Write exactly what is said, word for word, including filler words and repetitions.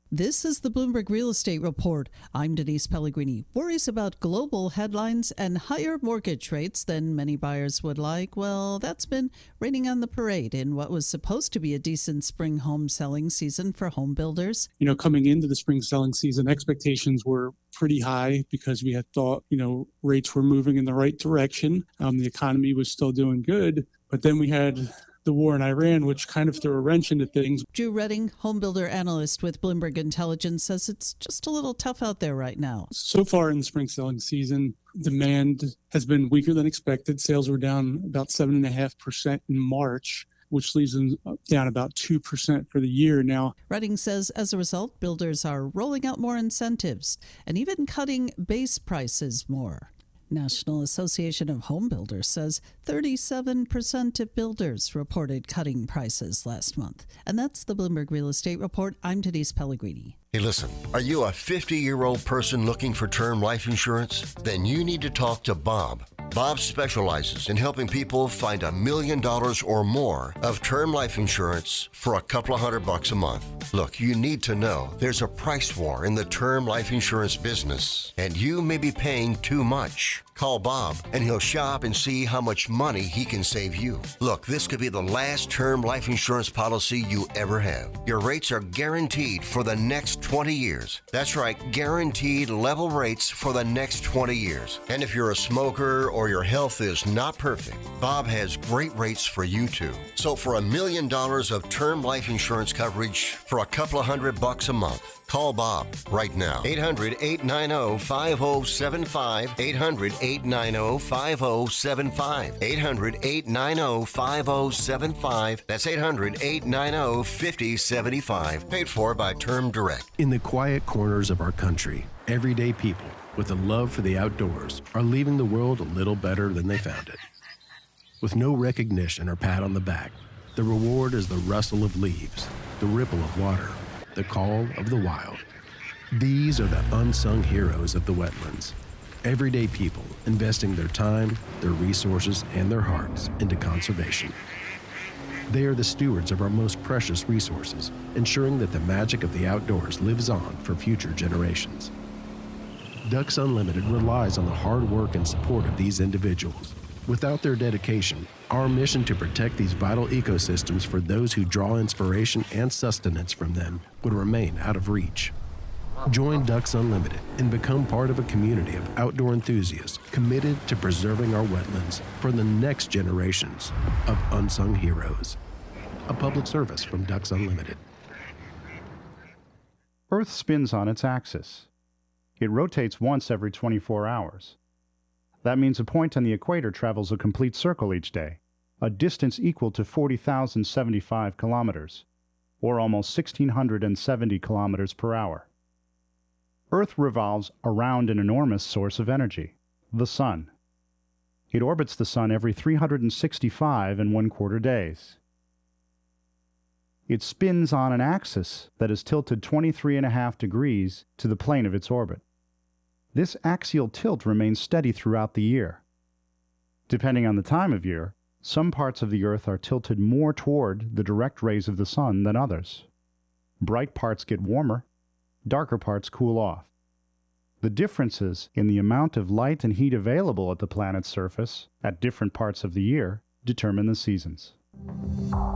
This is the Bloomberg Real Estate Report. I'm Denise Pellegrini. Worries about global headlines and higher mortgage rates than many buyers would like. Well, that's been raining on the parade in what was supposed to be a decent spring home selling season for home builders. You know, coming into the spring selling season, expectations were pretty high because we had thought, you know, rates were moving in the right direction. Um, the economy was still doing good. But then we had the war in Iran, which kind of threw a wrench into things. Drew Redding, home builder analyst with Bloomberg Intelligence, says it's just a little tough out there right now. So far in the spring selling season, demand has been weaker than expected. Sales were down about seven point five percent in March, which leaves them down about two percent for the year now. Redding says as a result, builders are rolling out more incentives and even cutting base prices more. National Association of Home Builders says thirty-seven percent of builders reported cutting prices last month. And that's the Bloomberg Real Estate Report. I'm Denise Pellegrini. Hey, listen, are you a fifty-year-old person looking for term life insurance? Then you need to talk to Bob. Bob specializes in helping people find a million dollars or more of term life insurance for a couple of hundred bucks a month. Look, you need to know there's a price war in the term life insurance business, and you may be paying too much. Call Bob, and he'll shop and see how much money he can save you. Look, this could be the last term life insurance policy you ever have. Your rates are guaranteed for the next twenty years. That's right, guaranteed level rates for the next twenty years. And if you're a smoker or your health is not perfect, Bob has great rates for you too. So for a million dollars of term life insurance coverage for a couple of hundred bucks a month, call Bob right now. eight hundred, eight nine zero, five zero seven five. eight hundred, eight nine zero, five zero seven five. eight hundred, eight nine zero, five zero seven five. That's eight hundred, eight nine zero, five zero seven five. Paid for by Term Direct. In the quiet corners of our country, everyday people with a love for the outdoors are leaving the world a little better than they found it. With no recognition or pat on the back, the reward is the rustle of leaves, the ripple of water, the call of the wild. These are the unsung heroes of the wetlands. Everyday people investing their time, their resources, and their hearts into conservation. They are the stewards of our most precious resources, ensuring that the magic of the outdoors lives on for future generations. Ducks Unlimited relies on the hard work and support of these individuals. Without their dedication, our mission to protect these vital ecosystems for those who draw inspiration and sustenance from them would remain out of reach. Join Ducks Unlimited and become part of a community of outdoor enthusiasts committed to preserving our wetlands for the next generations of unsung heroes. A public service from Ducks Unlimited. Earth spins on its axis. It rotates once every twenty-four hours. That means a point on the equator travels a complete circle each day, a distance equal to forty thousand seventy-five kilometers, or almost one thousand six hundred seventy kilometers per hour. Earth revolves around an enormous source of energy, the Sun. It orbits the Sun every three hundred sixty-five and one quarter days. It spins on an axis that is tilted twenty-three and a half degrees to the plane of its orbit. This axial tilt remains steady throughout the year. Depending on the time of year, some parts of the Earth are tilted more toward the direct rays of the Sun than others. Bright parts get warmer, darker parts cool off. The differences in the amount of light and heat available at the planet's surface at different parts of the year determine the seasons.